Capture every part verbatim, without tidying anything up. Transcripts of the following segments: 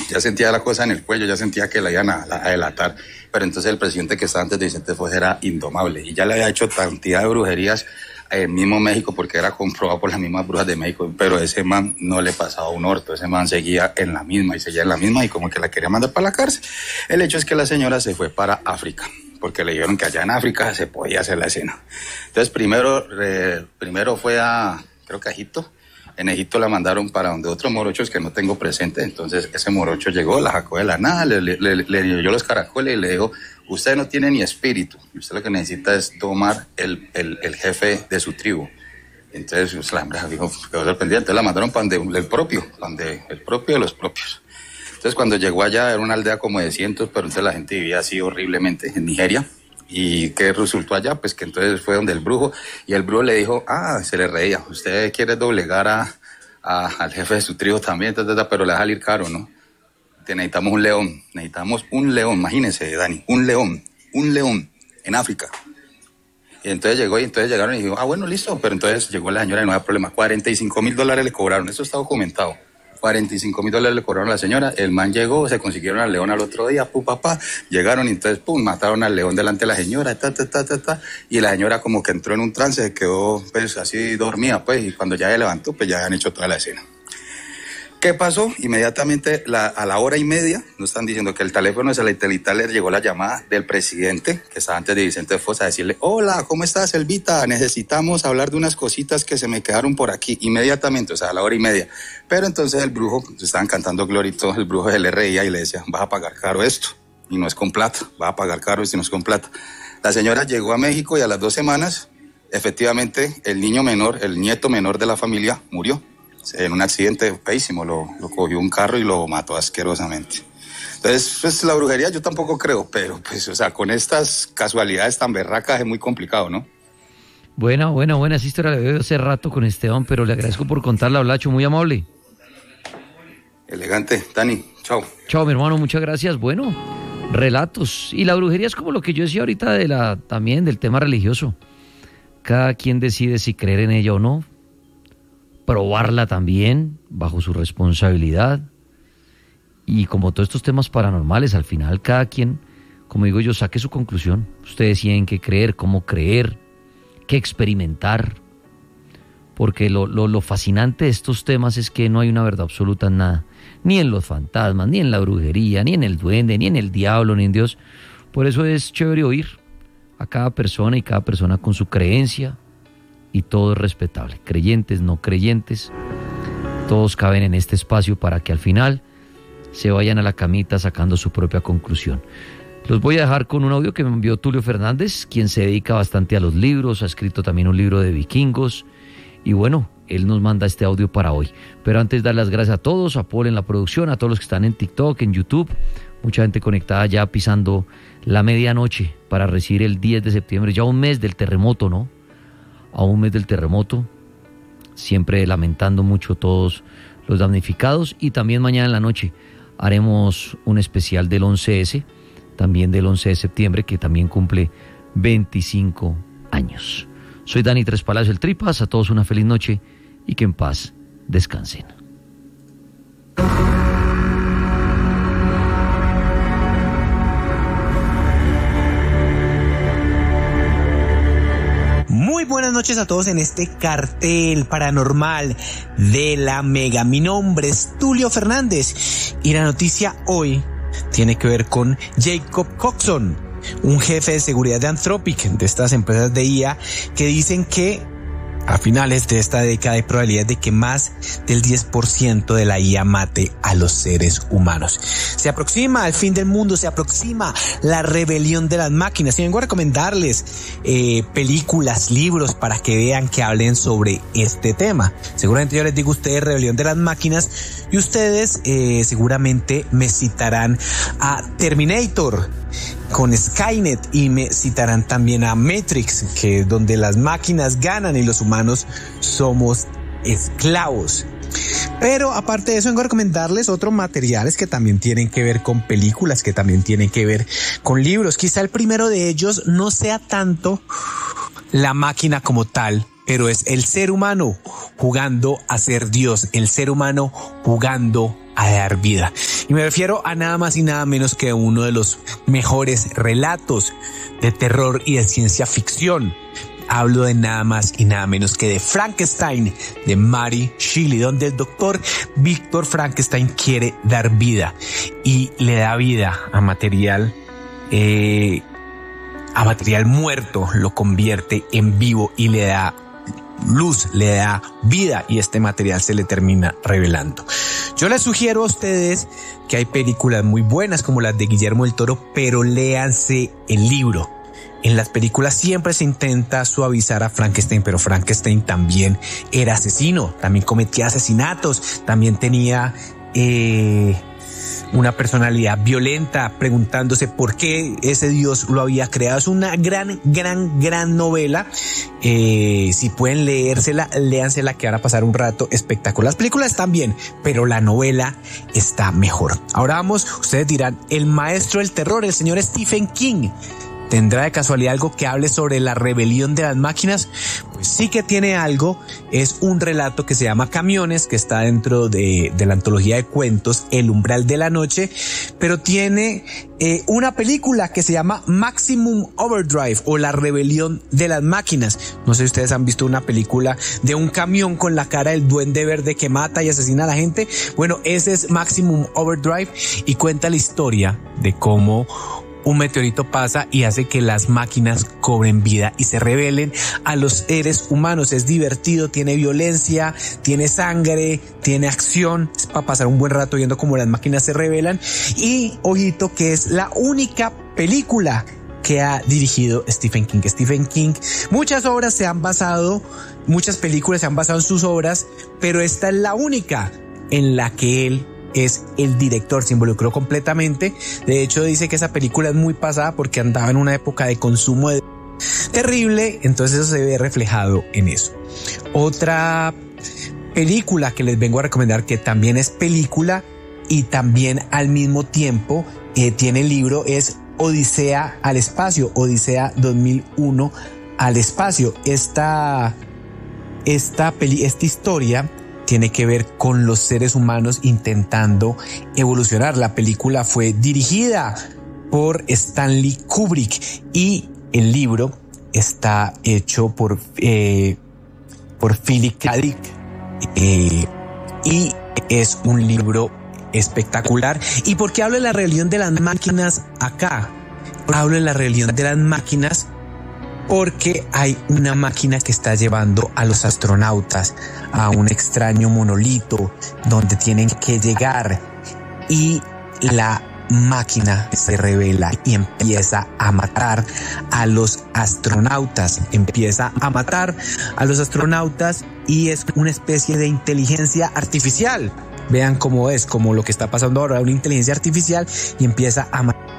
ya sentía la cosa en el cuello, ya sentía que la iban a, a delatar, pero entonces el presidente que estaba antes de Vicente Fox era indomable y ya le había hecho cantidad de brujerías en mismo México porque era comprobado por las mismas brujas de México, pero ese man no le pasaba un orto, ese man seguía en la misma y seguía en la misma y como que la quería mandar para la cárcel. El hecho es que la señora se fue para África, porque le dijeron que allá en África se podía hacer la escena. Entonces primero, eh, primero fue a, creo que a Egipto. En Egipto la mandaron para donde otros morochos que no tengo presente, entonces ese morocho llegó, la sacó de la nada, le, le, le, le dio los caracoles y le dijo, usted no tiene ni espíritu, usted lo que necesita es tomar el, el, el jefe de su tribu. Entonces pues, la hembra dijo, quedó sorprendida, entonces la mandaron para donde el propio, donde el propio de los propios. Entonces cuando llegó allá era una aldea como de cientos, pero entonces la gente vivía así horriblemente en Nigeria. ¿Y qué resultó allá? Pues que entonces fue donde el brujo, y el brujo le dijo, ah, se le reía, usted quiere doblegar a, a, al jefe de su tribu también, ta, ta, ta, pero le va a salir caro, ¿no? Te necesitamos un león, necesitamos un león, imagínense, Dani, un león, un león en África. Y entonces llegó, y entonces llegaron y dijo, ah, bueno, listo, pero entonces llegó la señora y no había problema, cuarenta y cinco mil dólares le cobraron, eso está documentado. cuarenta y cinco mil dólares le cobraron a la señora, el man llegó, se consiguieron al león al otro día, pum, papá, llegaron y entonces, pum, mataron al león delante de la señora, ta, ta, ta, ta, ta, y la señora como que entró en un trance, se quedó pues así dormida, pues, y cuando ya se levantó, pues ya habían hecho toda la escena. ¿Qué pasó? Inmediatamente la, a la hora y media, nos están diciendo que el teléfono de satelital le llegó la llamada del presidente, que estaba antes de Vicente Fox, a decirle, hola, ¿cómo estás, Elvita? Necesitamos hablar de unas cositas que se me quedaron por aquí, inmediatamente, o sea, a la hora y media. Pero entonces el brujo, estaban cantando Gloria y todo, el brujo se le reía y le decía, vas a pagar caro esto, y no es con plata, vas a pagar caro esto y no es con plata. La señora llegó a México y a las dos semanas, efectivamente, el niño menor, el nieto menor de la familia, murió. En un accidente feísimo, lo, lo cogió un carro y lo mató asquerosamente. Entonces, pues la brujería yo tampoco creo, pero pues, o sea, con estas casualidades tan berracas es muy complicado, ¿no? Buena, buena, buena, esa historia la veo hace rato con Esteban, pero le agradezco por contarla, Blacho, muy amable. Elegante, Dani, chao. Chao, mi hermano, muchas gracias. Bueno, relatos. Y la brujería es como lo que yo decía ahorita de la, también del tema religioso. Cada quien decide si creer en ella o no. Probarla también bajo su responsabilidad, y como todos estos temas paranormales, al final cada quien, como digo yo, saque su conclusión. Ustedes deciden qué creer, cómo creer, qué experimentar, porque lo, lo, lo fascinante de estos temas es que no hay una verdad absoluta en nada, ni en los fantasmas, ni en la brujería, ni en el duende, ni en el diablo, ni en Dios. Por eso es chévere oír a cada persona, y cada persona con su creencia, y todo es respetable, creyentes, no creyentes, todos caben en este espacio para que al final se vayan a la camita sacando su propia conclusión. Los voy a dejar con un audio que me envió Tulio Fernández, quien se dedica bastante a los libros, ha escrito también un libro de vikingos, y bueno, él nos manda este audio para hoy. Pero antes, dar las gracias a todos, a Paul en la producción, a todos los que están en TikTok, en YouTube, mucha gente conectada ya pisando la medianoche para recibir el diez de septiembre, ya un mes del terremoto, ¿no? A un mes del terremoto, siempre lamentando mucho todos los damnificados, y también mañana en la noche haremos un especial del once ese, también del once de septiembre, que también cumple veinticinco años. Soy Dani Tres Palacios, el Tripas, a todos una feliz noche y que en paz descansen. Muy buenas noches a todos en este cartel paranormal de la Mega. Mi nombre es Tulio Fernández y la noticia hoy tiene que ver con Jacob Coxon, un jefe de seguridad de Anthropic, de estas empresas de I A, que dicen que a finales de esta década hay probabilidad de que más del diez por ciento de la I A mate a los seres humanos. Se aproxima el fin del mundo, se aproxima la rebelión de las máquinas. Y vengo a recomendarles eh, películas, libros para que vean, que hablen sobre este tema. Seguramente yo les digo a ustedes rebelión de las máquinas y ustedes eh, seguramente me citarán a Terminator con Skynet, y me citarán también a Matrix, que es donde las máquinas ganan y los humanos somos esclavos. Pero aparte de eso, vengo a recomendarles otros materiales que también tienen que ver con películas, que también tienen que ver con libros. Quizá el primero de ellos no sea tanto la máquina como tal, pero es el ser humano jugando a ser Dios, el ser humano jugando a dar vida. Y me refiero a nada más y nada menos que uno de los mejores relatos de terror y de ciencia ficción. Hablo de nada más y nada menos que de Frankenstein, de Mary Shelley, donde el doctor Víctor Frankenstein quiere dar vida y le da vida a material, eh, a material muerto, lo convierte en vivo y le da luz, le da vida, y este material se le termina revelando. Yo les sugiero a ustedes que hay películas muy buenas como las de Guillermo del Toro, pero léanse el libro. En las películas siempre se intenta suavizar a Frankenstein, pero Frankenstein también era asesino, también cometía asesinatos, también tenía eh, una personalidad violenta, preguntándose por qué ese Dios lo había creado. Es una gran, gran, gran novela. Eh, si pueden leérsela, léansela, que van a pasar un rato espectacular. Las películas están bien, pero la novela está mejor. Ahora vamos, ustedes dirán, el maestro del terror, el señor Stephen King, ¿tendrá de casualidad algo que hable sobre la rebelión de las máquinas? Pues sí que tiene algo. Es un relato que se llama Camiones, que está dentro de, de la antología de cuentos El umbral de la noche, pero tiene eh, una película que se llama Maximum Overdrive, o La rebelión de las máquinas. No sé si ustedes han visto una película de un camión con la cara del duende verde que mata y asesina a la gente. Bueno, ese es Maximum Overdrive, y cuenta la historia de cómo un meteorito pasa y hace que las máquinas cobren vida y se rebelen a los seres humanos. Es divertido, tiene violencia, tiene sangre, tiene acción. Es para pasar un buen rato viendo cómo las máquinas se rebelan. Y ojito, que es la única película que ha dirigido Stephen King. Stephen King, muchas obras se han basado, muchas películas se han basado en sus obras, pero esta es la única en la que él es el director, se involucró completamente. De hecho, dice que esa película es muy pasada porque andaba en una época de consumo de... terrible, entonces eso se ve reflejado en eso. Otra película que les vengo a recomendar, que también es película y también al mismo tiempo eh, tiene el libro, es Odisea al espacio, Odisea dos mil uno al espacio. Esta, esta, peli, esta historia tiene que ver con los seres humanos intentando evolucionar. La película fue dirigida por Stanley Kubrick y el libro está hecho por, eh, por Philip K. Dick eh, y es un libro espectacular. ¿Y por qué hablo de la rebelión de las máquinas acá? Hablo de la rebelión de las máquinas porque hay una máquina que está llevando a los astronautas a un extraño monolito donde tienen que llegar, y la máquina se revela y empieza a matar a los astronautas, empieza a matar a los astronautas y es una especie de inteligencia artificial. Vean cómo es, como lo que está pasando ahora, una inteligencia artificial, y empieza a matar.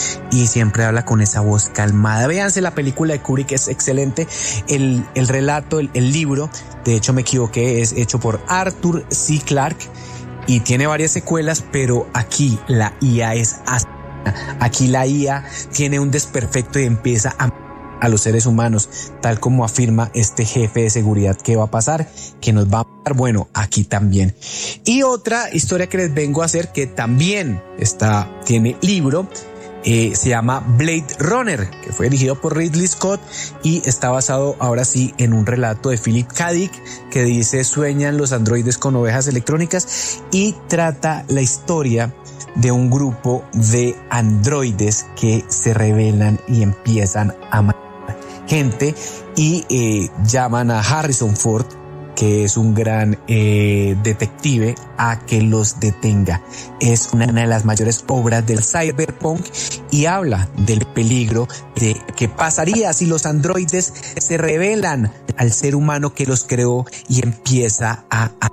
Y siempre habla con esa voz calmada. Véanse la película de Kubrick, es excelente. El, el relato, el, el libro, de hecho me equivoqué, es hecho por Arthur C. Clarke y tiene varias secuelas, pero aquí la I A es asesina. Aquí la I A tiene un desperfecto y empieza a a los seres humanos, tal como afirma este jefe de seguridad. ¿Qué va a pasar? Que nos va a matar. Bueno, aquí también. Y otra historia que les vengo a hacer, que también está, tiene libro, eh, se llama Blade Runner, que fue dirigido por Ridley Scott y está basado ahora sí en un relato de Philip K. Dick que dice: sueñan los androides con ovejas electrónicas, y trata la historia de un grupo de androides que se rebelan y empiezan a matar gente y eh, llaman a Harrison Ford, que es un gran eh, detective, a que los detenga. Es una de las mayores obras del cyberpunk y habla del peligro de qué pasaría si los androides se rebelan al ser humano que los creó y empieza a, a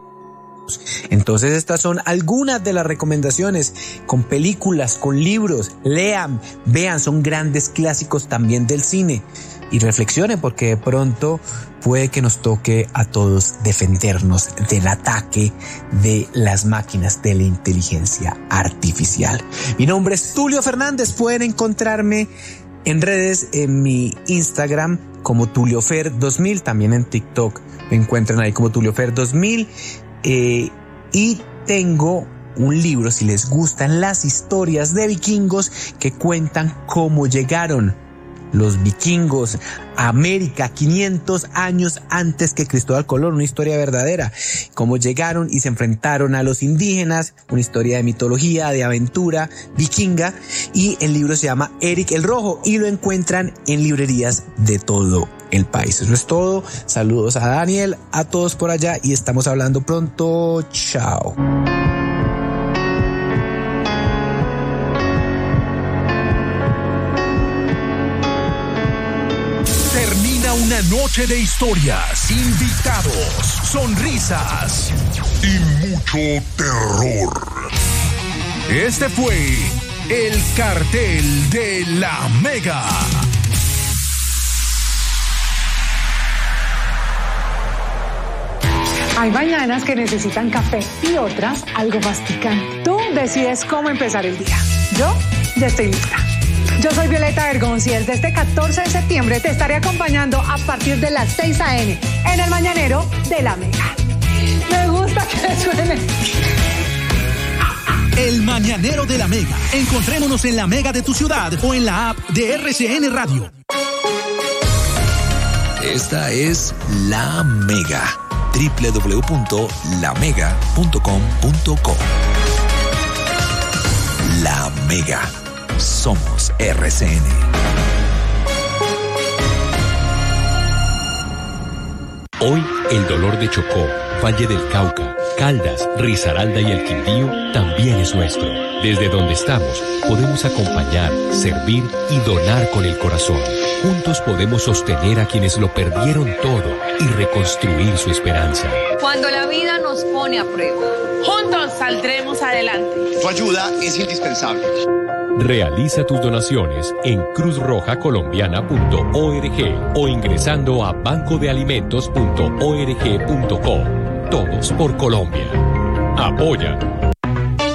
Entonces estas son algunas de las recomendaciones, con películas, con libros. Lean, vean, son grandes clásicos también del cine, y reflexionen, porque de pronto puede que nos toque a todos defendernos del ataque de las máquinas, de la inteligencia artificial. Mi nombre es Tulio Fernández, pueden encontrarme en redes, en mi Instagram como TulioFer dos mil, también en TikTok me encuentran ahí como TulioFer dos mil, eh, y tengo un libro, si les gustan las historias de vikingos, que cuentan cómo llegaron los vikingos a América quinientos años antes que Cristóbal Colón, una historia verdadera, cómo llegaron y se enfrentaron a los indígenas, una historia de mitología, de aventura vikinga, y el libro se llama Eric el Rojo y lo encuentran en librerías de todo el país. Eso es todo. Saludos a Daniel, a todos por allá, y estamos hablando pronto. Chao. Una noche de historias, invitados, sonrisas y mucho terror. Este fue el cartel de la Mega. Hay mañanas que necesitan café y otras algo más picante. Tú decides cómo empezar el día. Yo ya estoy lista. Yo soy Violeta Bergonzi y desde este catorce de septiembre te estaré acompañando a partir de las seis a eme en el Mañanero de la Mega. Me gusta que suene. El Mañanero de la Mega. Encontrémonos en la Mega de tu ciudad o en la app de erre ce ene Radio. Esta es La Mega. doble u doble u doble u punto la mega punto com punto co. La Mega. Somos erre ce ene. Hoy el dolor de Chocó, Valle del Cauca, Caldas, Risaralda y el Quindío también es nuestro. Desde donde estamos, podemos acompañar, servir y donar con el corazón. Juntos podemos sostener a quienes lo perdieron todo y reconstruir su esperanza. Cuando la vida nos pone a prueba, juntos saldremos adelante. Tu ayuda es indispensable. Realiza tus donaciones en cruz roja colombiana punto org o ingresando a banco de alimentos punto org punto co. Todos por Colombia. Apoya